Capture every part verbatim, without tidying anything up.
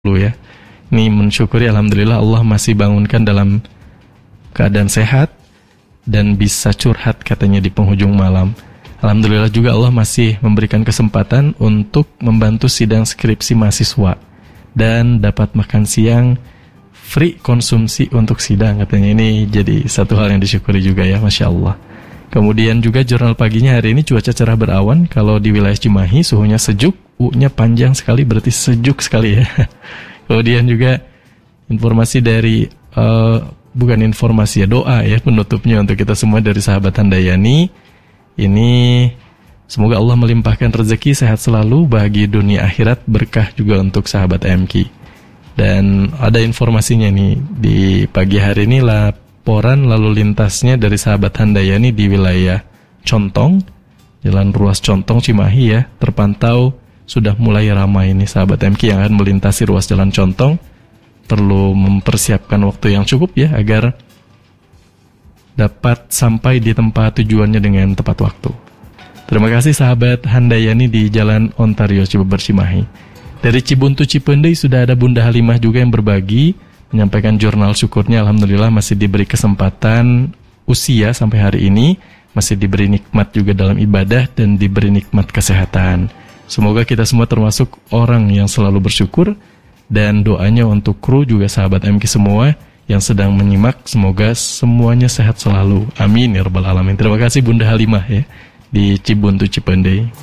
dulu ya. Ini mensyukuri alhamdulillah Allah masih bangunkan dalam keadaan sehat dan bisa curhat katanya di penghujung malam. Alhamdulillah juga Allah masih memberikan kesempatan untuk membantu sidang skripsi mahasiswa dan dapat makan siang free konsumsi untuk sidang katanya. Ini jadi satu hal yang disyukuri juga ya, Masya Allah. Kemudian juga jurnal paginya hari ini cuaca cerah berawan. Kalau di wilayah Cimahi suhunya sejuk, U-nya panjang sekali, berarti sejuk sekali ya. Kemudian juga informasi dari uh, bukan informasi ya, doa ya penutupnya untuk kita semua dari sahabat Handayani. Ini semoga Allah melimpahkan rezeki, sehat selalu, bahagia dunia akhirat, berkah juga untuk sahabat M K. Dan ada informasinya nih di pagi hari ini, laporan lalu lintasnya dari sahabat Handayani di wilayah Contong, Jalan Ruas Contong Cimahi ya, terpantau sudah mulai ramai ini sahabat M K yang akan melintasi ruas Jalan Contong. Perlu mempersiapkan waktu yang cukup ya agar dapat sampai di tempat tujuannya dengan tepat waktu. Terima kasih sahabat Handayani di Jalan Ontario Cibeber Cimahi. Dari Cibuntu Cipendei sudah ada Bunda Halimah juga yang berbagi, menyampaikan jurnal syukurnya. Alhamdulillah masih diberi kesempatan usia sampai hari ini, masih diberi nikmat juga dalam ibadah dan diberi nikmat kesehatan. Semoga kita semua termasuk orang yang selalu bersyukur, dan doanya untuk kru juga sahabat M K semua yang sedang menyimak, semoga semuanya sehat selalu. Amin ya rabbal alamin. Terima kasih Bunda Halimah ya di Cibuntu Cipendei.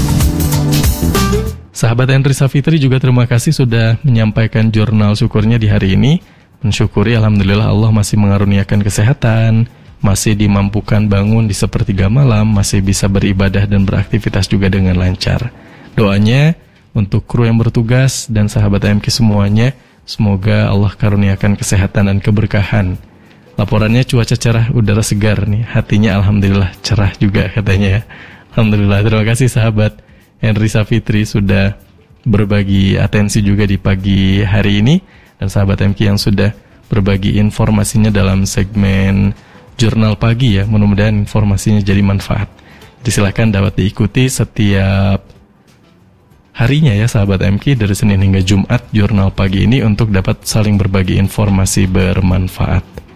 Sahabat Henry Safitri juga terima kasih sudah menyampaikan jurnal syukurnya di hari ini. Mensyukuri alhamdulillah Allah masih mengaruniakan kesehatan, masih dimampukan bangun di sepertiga malam, masih bisa beribadah dan beraktivitas juga dengan lancar. Doanya untuk kru yang bertugas dan sahabat M K semuanya, semoga Allah karuniakan kesehatan dan keberkahan. Laporannya cuaca cerah, udara segar nih, hatinya alhamdulillah cerah juga katanya ya. Alhamdulillah, terima kasih sahabat Henry Safitri sudah berbagi atensi juga di pagi hari ini, dan sahabat M K yang sudah berbagi informasinya dalam segmen jurnal pagi ya. Mudah-mudahan informasinya jadi manfaat. Silakan dapat diikuti setiap harinya ya sahabat M K dari Senin hingga Jumat jurnal pagi ini untuk dapat saling berbagi informasi bermanfaat.